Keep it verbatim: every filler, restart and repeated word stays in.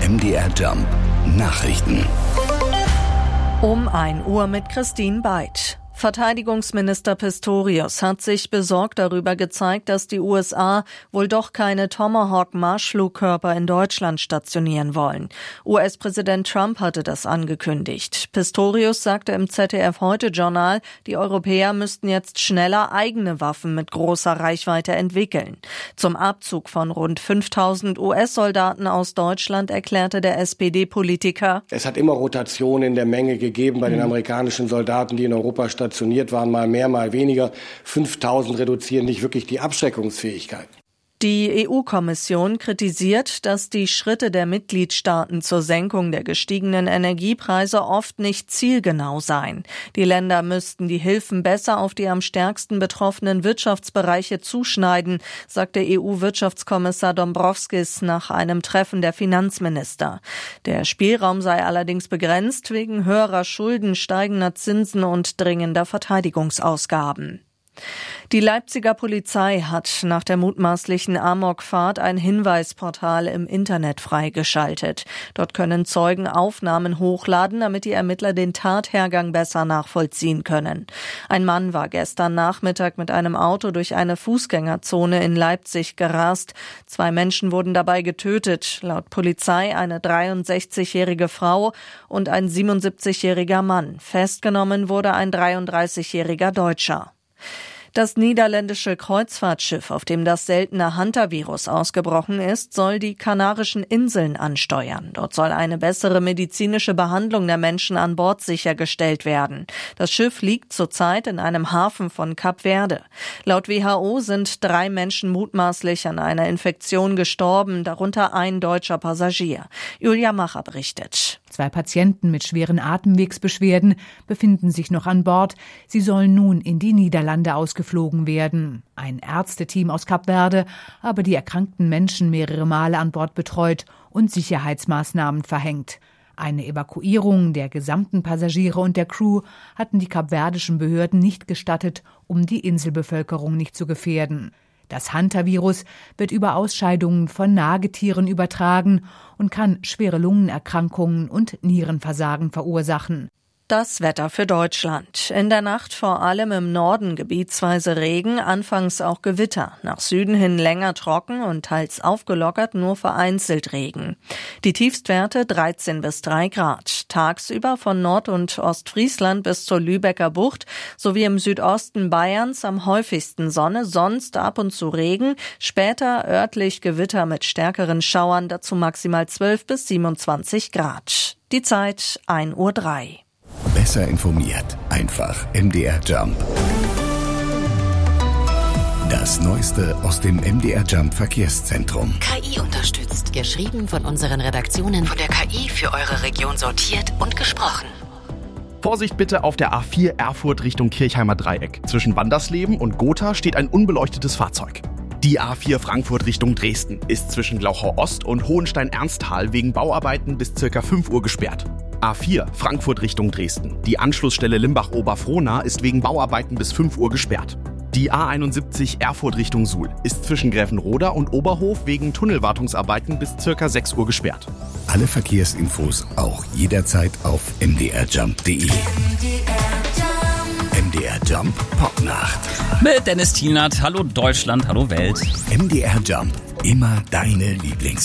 M D R Jump Nachrichten. Um ein Uhr mit Christine Beid. Verteidigungsminister Pistorius hat sich besorgt darüber gezeigt, dass die U S A wohl doch keine Tomahawk-Marschflugkörper in Deutschland stationieren wollen. U S-Präsident Trump hatte das angekündigt. Pistorius sagte im Z D F-Heute-Journal, die Europäer müssten jetzt schneller eigene Waffen mit großer Reichweite entwickeln. Zum Abzug von rund fünftausend U S-Soldaten aus Deutschland erklärte der S P D-Politiker: Es hat immer Rotation in der Menge gegeben bei den amerikanischen Soldaten, die in Europa stationiert stationiert waren, mal mehr, mal weniger. fünftausend reduzieren nicht wirklich die Abschreckungsfähigkeit. Die E U-Kommission kritisiert, dass die Schritte der Mitgliedstaaten zur Senkung der gestiegenen Energiepreise oft nicht zielgenau seien. Die Länder müssten die Hilfen besser auf die am stärksten betroffenen Wirtschaftsbereiche zuschneiden, sagte E U-Wirtschaftskommissar Dombrovskis nach einem Treffen der Finanzminister. Der Spielraum sei allerdings begrenzt wegen höherer Schulden, steigender Zinsen und dringender Verteidigungsausgaben. Die Leipziger Polizei hat nach der mutmaßlichen Amokfahrt ein Hinweisportal im Internet freigeschaltet. Dort können Zeugen Aufnahmen hochladen, damit die Ermittler den Tathergang besser nachvollziehen können. Ein Mann war gestern Nachmittag mit einem Auto durch eine Fußgängerzone in Leipzig gerast. Zwei Menschen wurden dabei getötet, laut Polizei eine dreiundsechzigjährige Frau und ein siebenundsiebzigjähriger Mann. Festgenommen wurde ein dreiunddreißigjähriger Deutscher. Das niederländische Kreuzfahrtschiff, auf dem das seltene Hantavirus ausgebrochen ist, soll die Kanarischen Inseln ansteuern. Dort soll eine bessere medizinische Behandlung der Menschen an Bord sichergestellt werden. Das Schiff liegt zurzeit in einem Hafen von Kap Verde. Laut W H O sind drei Menschen mutmaßlich an einer Infektion gestorben, darunter ein deutscher Passagier. Julia Macher berichtet. Zwei Patienten mit schweren Atemwegsbeschwerden befinden sich noch an Bord. Sie sollen nun in die Niederlande ausgeflogen werden. Ein Ärzteteam aus Kap Verde habe die erkrankten Menschen mehrere Male an Bord betreut und Sicherheitsmaßnahmen verhängt. Eine Evakuierung der gesamten Passagiere und der Crew hatten die kapverdischen Behörden nicht gestattet, um die Inselbevölkerung nicht zu gefährden. Das Hantavirus wird über Ausscheidungen von Nagetieren übertragen und kann schwere Lungenerkrankungen und Nierenversagen verursachen. Das Wetter für Deutschland. In der Nacht vor allem im Norden gebietsweise Regen, anfangs auch Gewitter. Nach Süden hin länger trocken und teils aufgelockert, nur vereinzelt Regen. Die Tiefstwerte dreizehn bis drei Grad. Tagsüber von Nord- und Ostfriesland bis zur Lübecker Bucht sowie im Südosten Bayerns am häufigsten Sonne, sonst ab und zu Regen. Später örtlich Gewitter mit stärkeren Schauern, dazu maximal zwölf bis siebenundzwanzig Grad. Die Zeit ein Uhr drei. Besser informiert, einfach M D R Jump. Das Neueste aus dem M D R Jump Verkehrszentrum. K I unterstützt. Geschrieben von unseren Redaktionen. Von der K I für eure Region sortiert und gesprochen. Vorsicht bitte auf der A vier Erfurt Richtung Kirchheimer Dreieck. Zwischen Wandersleben und Gotha steht ein unbeleuchtetes Fahrzeug. Die A vier Frankfurt Richtung Dresden ist zwischen Glauchau Ost und Hohenstein-Ernsthal wegen Bauarbeiten bis circa fünf Uhr gesperrt. A vier Frankfurt Richtung Dresden. Die Anschlussstelle Limbach-Oberfrohna ist wegen Bauarbeiten bis fünf Uhr gesperrt. Die A einundsiebzig Erfurt Richtung Suhl ist zwischen Gräfenroda und Oberhof wegen Tunnelwartungsarbeiten bis circa sechs Uhr gesperrt. Alle Verkehrsinfos auch jederzeit auf m d r jump punkt d e. M D R Jump Popnacht. Mit Dennis Tienert. Hallo Deutschland, hallo Welt. M D R Jump. Immer deine Lieblings